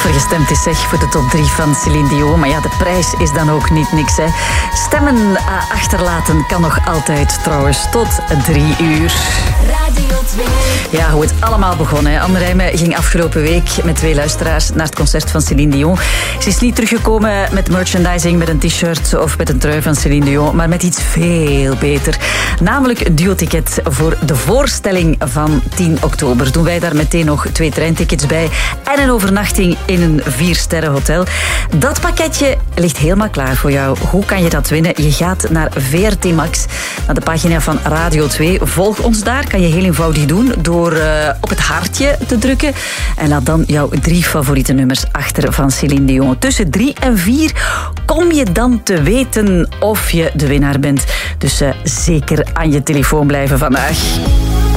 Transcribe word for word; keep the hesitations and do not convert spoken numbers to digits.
er gestemd is, zeg, voor de top drie van Céline Dion. Maar ja, de prijs is dan ook niet niks, hè. Stemmen uh, achterlaten kan nog altijd, trouwens, tot drie uur. Radio twee. Ja, hoe het allemaal begon, hè. Anne Rijmen ging afgelopen week met twee luisteraars naar het concert van Céline Dion. Ze is niet teruggekomen met merchandising, met een t-shirt of met een trui van Céline Dion, maar met iets veel beter. Namelijk een duo-ticket voor de voorstelling van tien oktober. Doen wij daar meteen nog twee treintickets bij en een overnachting in een viersterren hotel. Dat pakketje ligt helemaal klaar voor jou. Hoe kan je dat winnen? Je gaat naar V R T Max, naar de pagina van Radio twee. Volg ons daar, kan je heel eenvoudig doen door uh, op het hartje te drukken. En laat dan jouw drie favoriete nummers achter van Céline Dion. Tussen drie en vier kom je dan te weten of je de winnaar bent. Dus uh, zeker aan je telefoon blijven vandaag.